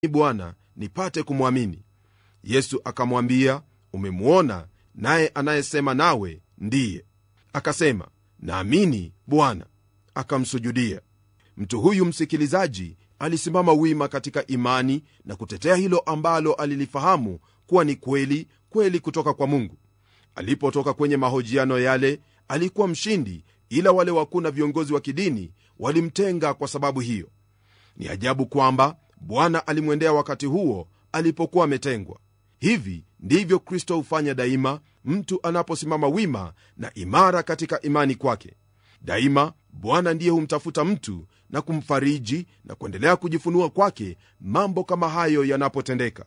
Bwana nipate kumwamini. Yesu akamwambia, umemwona, naye anayesema nawe ndiye. Akasema, naamini Bwana. Akamsujudia. Mtu huyu, msikilizaji, alisimama wima katika imani na kutetea hilo ambalo alilifahamu kuwa ni kweli kweli kutoka kwa Mungu. Alipotoka kwenye mahojiano yale, alikuwa mshindi, ila wale wakuu na viongozi wa kidini walimtenga kwa sababu hiyo. Ni ajabu kwamba Bwana alimwendea wakati huo alipokuwa ametengwa. Hivi ndivyo Kristo hufanya daima, mtu anaposimama wima na imara katika imani kwake. Daima Bwana ndiye humtafuta mtu na kumfariji na kuendelea kujifunua kwake mambo kama hayo yanapotendeka.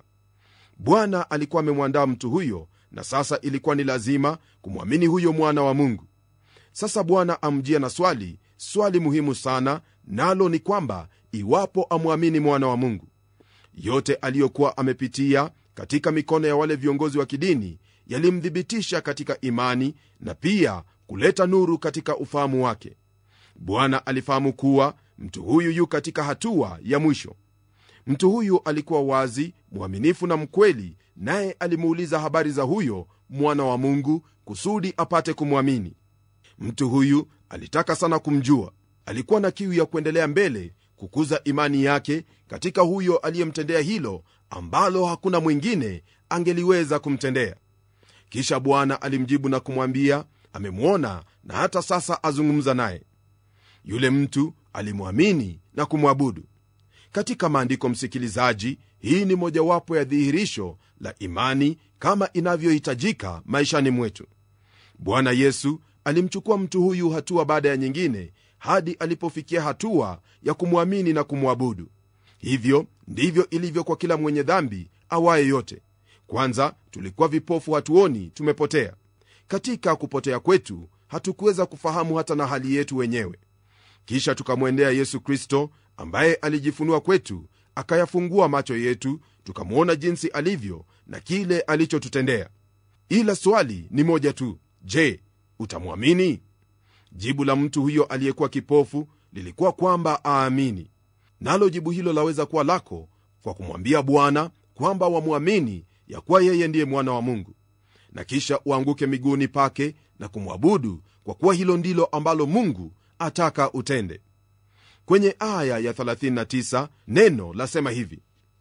Bwana alikuwa amemwandaa mtu huyo, na sasa ilikuwa ni lazima kumwamini huyo mwana wa Mungu. Sasa Bwana amjia na swali muhimu sana, nalo ni kwamba iwapo amwamini mwana wa Mungu. Yote aliyokuwa amepitia katika mikono ya wale viongozi wa kidini yalimthibitisha katika imani na pia kuleta nuru katika ufahamu wake. Bwana alifahamu kuwa mtu huyu yu katika hatua ya mwisho. Mtu huyu alikuwa wazi, mwaminifu na mkweli, naye alimuuliza habari za huyo mwana wa Mungu kusudi apate kumwamini. Mtu huyu alitaka sana kumjua. Alikuwa na kiu ya kuendelea mbele, kukuza imani yake katika huyo aliyemtendea hilo ambalo hakuna mwingine angeliweza kumtendea. Kisha Bwana alimjibu na kumwambia amemwona na hata sasa azungumza naye. Yule mtu alimwamini na kumwabudu. Katika maandiko, msikilizaji, hii ni mojawapo ya dhihirisho la imani kama inavyohitajika maishani mwetu. Bwana Yesu alimchukua mtu huyu hatua baada ya nyingine hadi alipofikia hatua ya kumwamini na kumwabudu. Hivyo ndivyo ilivyo kwa kila mwenye dhambi awaye yote. Kwanza tulikuwa vipofu, hatuoni, tumepotea. Katika kupotea kwetu hatukuweza kufahamu hata na hali yetu wenyewe. Kisha tukamwendea Yesu Kristo ambaye alijifunua kwetu, akayafungua macho yetu, tukamwona jinsi alivyo na kile alichotutendea. Ila swali ni moja tu, je, utamwamini? Jibu la mtu huyo aliyekuwa kipofu lilikuwa kwamba aamini. Nalo jibu hilo laweza kuwa lako kwa kumwambia Bwana kwamba wamwamini ya kuwa yeye ndiye mwana wa Mungu, na kisha uanguke miguuni pake na kumwabudu, kwa kuwa hilo ndilo ambalo Mungu ataka utende. Kwenye aya ya 39 neno lasema hivi: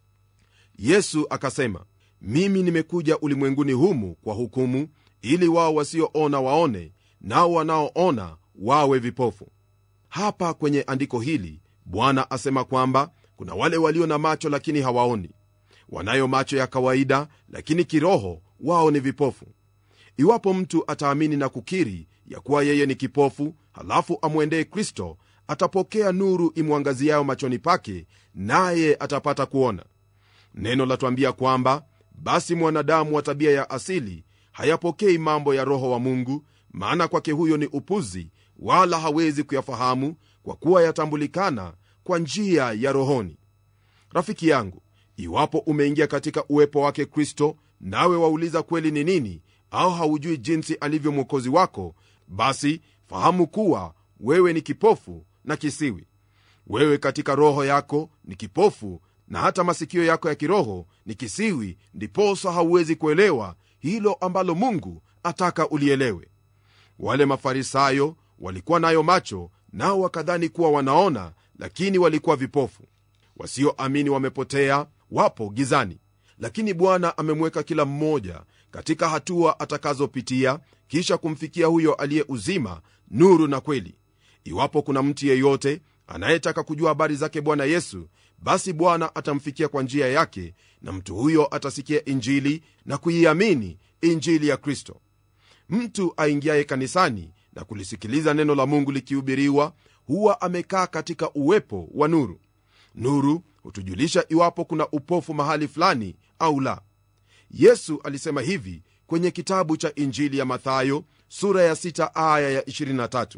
Yesu akasema, mimi nimekuja ulimwenguni humu kwa hukumu, ili wao wasioona waone, nao wanaoona wawe vipofu. Hapa kwenye andiko hili Bwana asema kwamba kuna wale walio na macho lakini hawaoni, wanayo macho ya kawaida lakini kiroho wao ni vipofu. Iwapo mtu ataamini na kukiri ya kuwa yeye ni kipofu, halafu amwendee Kristo, atapokea nuru imwangaziayo machoni pake, naye atapata kuona. Neno latuambia kwamba basi mwanadamu wa tabia ya asili hayapokei mambo ya Roho wa Mungu, maana kwake huyo ni upuzi, wala hawezi kuyafahamu, kwa kuwa yatambulikana kwa njia ya rohoni. Rafiki yangu, iwapo umeingia katika uwepo wake Kristo, nawe wauliza kweli ni nini, au haujui jinsi alivyo mwokozi wako, basi fahamu kuwa wewe ni kipofu na kisiwi. Wewe katika roho yako ni kipofu, na hata masikio yako ya kiroho ni kisiwi, ndiposa hauwezi kuelewa hilo ambalo Mungu ataka ulielewe. Wale Mafarisayo walikuwa nayo macho, nao wakadhani kuwa wanaona, lakini walikuwa vipofu. Wasioamini wamepotea, wapo gizani. Lakini Bwana amemweka kila mmoja katika hatua atakazopitia, kisha kumfikia huyo aliye uzima, nuru na kweli. Iwapo kuna mtu yeyote anayetaka kujua habari zake Bwana Yesu, basi Bwana atamfikia kwa njia yake, na mtu huyo atasikia Injili na kuiamini Injili ya Kristo. Mtu aingiaye kanisani na kulisikiliza neno la Mungu likihubiriwa, huwa amekaa katika uwepo wa nuru. Nuru hutujulisha iwapo kuna upofu mahali fulani au la. Yesu alisema hivi kwenye kitabu cha Injili ya Mathayo sura ya 6 aya ya 23: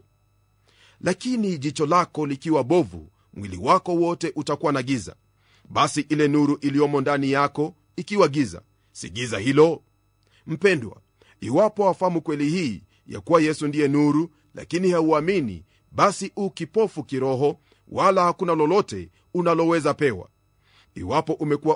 lakini jicho lako likiwa bovu, mwili wako wote utakuwa na giza. Basi ile nuru iliyomo ndani yako ikiwa giza, si giza hilo? Mpendwa, iwapo wafahamu kweli hii ya kuwa Yesu ndiye nuru, lakini hauamini, basi u kipofu kiroho, wala hakuna lolote unaloweza pewa. iwapo umekuwa